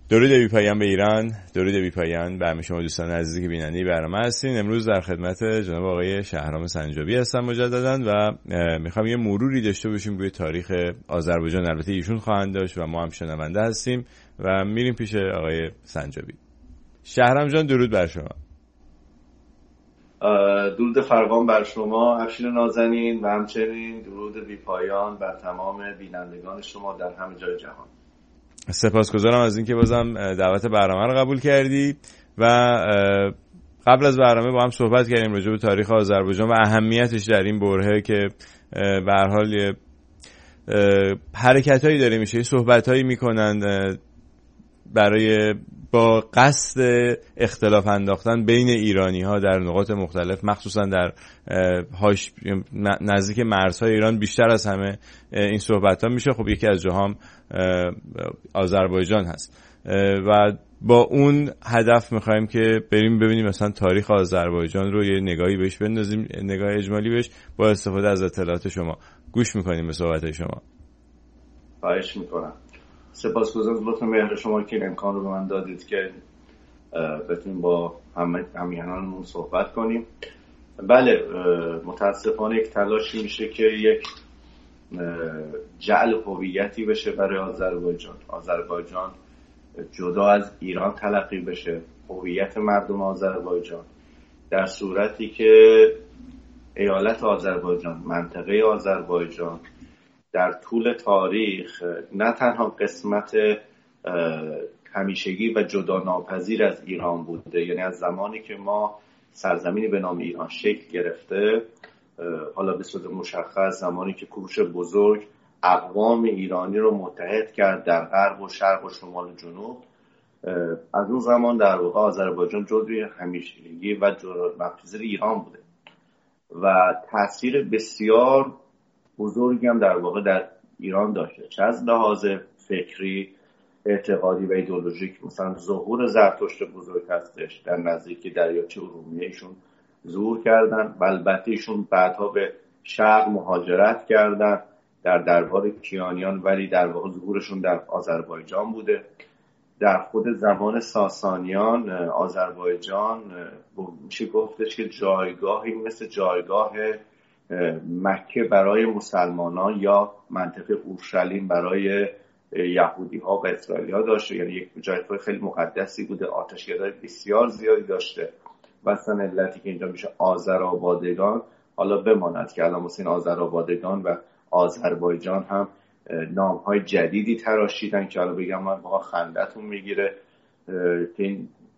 درود بی پایان به ایران، درود بی پایان به همه شما دوستان عزیزی که بیننده برنامه هستین. امروز در خدمت جناب آقای شهرام سنجابی هستم مجددا و میخوام یه مروری داشته باشیم روی تاریخ آذربایجان. البته ایشون خواهند داشت و ما هم شنونده هستیم و میریم پیش آقای سنجابی. شهرام جان درود بر شما. درود فراوان بر شما افشین نازنین و همچنین درود بی پایان بر تمام بینندگان شما در همه جای جهان. سپاسگزارم از اینکه بازم دعوت برنامه رو قبول کردی و قبل از برنامه با هم صحبت کردیم راجع به تاریخ آذربایجان و اهمیتش در این برهه که به هر حال حرکتایی داره میشه، صحبتایی میکنن برای با قصد اختلاف انداختن بین ایرانی ها در نقاط مختلف، مخصوصا در نزدیک مرزهای ایران بیشتر از همه این صحبت ها میشه. خب یکی از جاهام آذربایجان هست و با اون هدف میخوایم که بریم ببینیم مثلا تاریخ آذربایجان رو یه نگاهی بهش بندازیم، نگاه اجمالی بهش با استفاده از اطلاعات شما. گوش میکنیم به صحبت های شما. خواهش میکنم. سپاسگزارم از لطف مهر شما که این امکان رو به من دادید که بتونیم با همیهنانمون صحبت کنیم. بله، متاسفانه یک تلاشی میشه که یک جعل هویتی بشه برای آذربایجان جدا از ایران تلقی بشه، هویت مردم آذربایجان، در صورتی که ایالت آذربایجان، منطقه آذربایجان در طول تاریخ نه تنها قسمت همیشگی و جدا ناپذیر از ایران بوده، یعنی از زمانی که ما سرزمینی به نام ایران شکل گرفته، حالا به صورت مشخص زمانی که کوروش بزرگ اقوام ایرانی رو متحد کرد در غرب و شرق و شمال و جنوب، از اون زمان در واقع آذربایجان جزوی همیشگی و جدا ناپذیر ایران بوده و تأثیر بسیار بزرگی هم در واقع در ایران داشته، چه از لحاظ فکری، اعتقادی و ایدئولوژیک. مثلا ظهور زرتشت بزرگ هستش در نزدیکی دریاچه ارومیه، ایشون ظهور کردن و البته ایشون بعدها به شرق مهاجرت کردن در دربار کیانیان، ولی در واقع ظهورشون در آذربایجان بوده. در خود زمان ساسانیان آذربایجان میشه گفتش که جایگاهی مثل جایگاه مکه برای مسلمانان یا منطقه اورشلیم برای یهودی ها و اسرائیلی ها داشته، یعنی یک جایگاه خیلی مقدسی بوده، آتشگرای بسیار زیادی داشته و اصلا علتی که اینجا میشه آذرآبادگان، حالا بماند که الان مثل آذرآبادگان و آذربایجان هم نام های جدیدی تراشیدن که حالا بگم من واقعا خندتون میگیره که این